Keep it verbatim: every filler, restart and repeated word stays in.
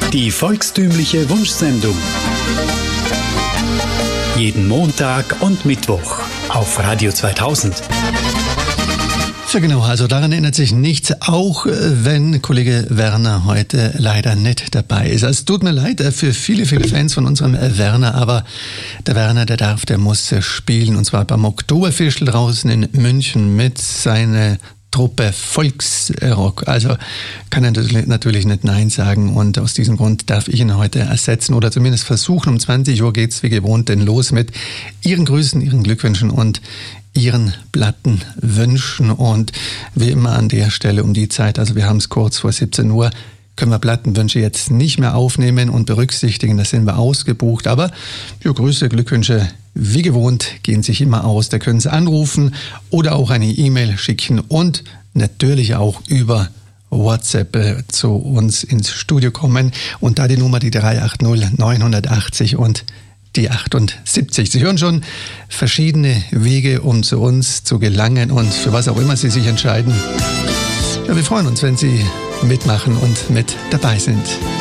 Die volkstümliche Wunschsendung. Jeden Montag und Mittwoch auf Radio zweitausend. Ja genau, also daran ändert sich nichts, auch wenn Kollege Werner heute leider nicht dabei ist. Also es tut mir leid für viele, viele Fans von unserem Werner, aber der Werner, der darf, der muss spielen, und zwar beim Oktoberfest draußen in München mit seiner Truppe Volksrock. Also kann er natürlich nicht Nein sagen, und aus diesem Grund darf ich ihn heute ersetzen oder zumindest versuchen. Um zwanzig Uhr geht's wie gewohnt denn los mit Ihren Grüßen, Ihren Glückwünschen und Ihren Plattenwünschen. Und wie immer an der Stelle um die Zeit, also wir haben es kurz vor siebzehn Uhr, können wir Plattenwünsche jetzt nicht mehr aufnehmen und berücksichtigen, da sind wir ausgebucht. Aber ja, Grüße, Glückwünsche, wie gewohnt, gehen sich immer aus. Da können Sie anrufen oder auch eine E-Mail schicken und natürlich auch über WhatsApp zu uns ins Studio kommen. Und da die Nummer die drei acht null neun acht null und die achtundsiebzig. Sie hören schon verschiedene Wege, um zu uns zu gelangen, und für was auch immer Sie sich entscheiden. Ja, wir freuen uns, wenn Sie mitmachen und mit dabei sind.